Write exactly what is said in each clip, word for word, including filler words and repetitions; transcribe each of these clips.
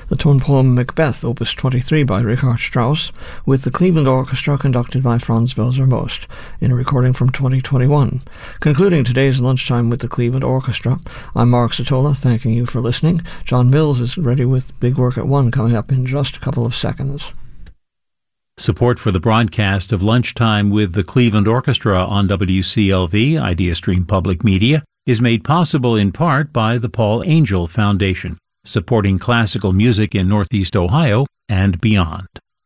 the tone poem Macbeth, Opus twenty-three by Richard Strauss, with the Cleveland Orchestra conducted by Franz Welser Most, in a recording from twenty twenty-one. Concluding today's lunchtime with the Cleveland Orchestra, I'm Mark Satola, thanking you for listening. John Mills is ready with Big Work at One coming up in just a couple of seconds. Support for the broadcast of Lunchtime with the Cleveland Orchestra on W C L V, IdeaStream Public Media, is made possible in part by the Paul Angel Foundation, supporting classical music in Northeast Ohio and beyond.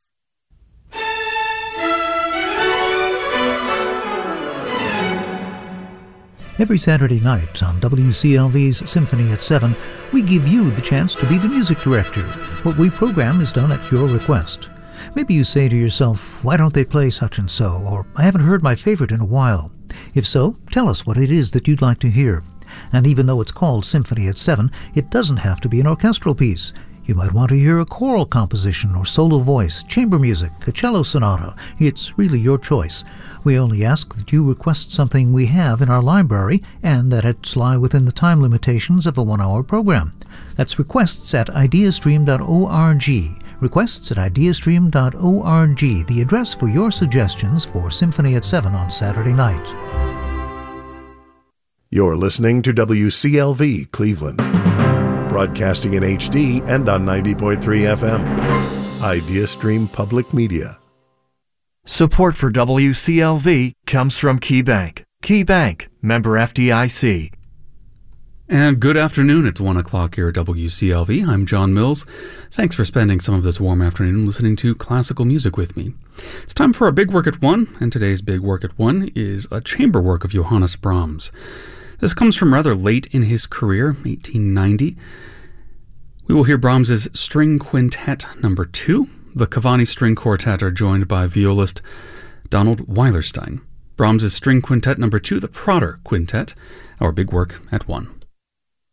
Every Saturday night on W C L V's Symphony at seven, we give you the chance to be the music director. What we program is done at your request. Maybe you say to yourself, why don't they play such and so? Or, I haven't heard my favorite in a while. If so, tell us what it is that you'd like to hear. And even though it's called Symphony at seven, it doesn't have to be an orchestral piece. You might want to hear a choral composition or solo voice, chamber music, a cello sonata. It's really your choice. We only ask that you request something we have in our library and that it lie within the time limitations of a one-hour program. That's requests at ideastream dot org. Requests at ideastream dot org, the address for your suggestions for Symphony at seven on Saturday night. You're listening to W C L V Cleveland, broadcasting in H D and on ninety point three F M. IdeaStream Public Media. Support for W C L V comes from KeyBank. KeyBank, member F D I C. And good afternoon. It's one o'clock here at W C L V. I'm John Mills. Thanks for spending some of this warm afternoon listening to classical music with me. It's time for a Big Work at One, and today's Big Work at One is a chamber work of Johannes Brahms. This comes from rather late in his career, eighteen ninety. We will hear Brahms's String Quintet number two. The Cavani String Quartet are joined by violist Donald Weilerstein. Brahms's String Quintet number two, the Prater Quintet, our Big Work at One.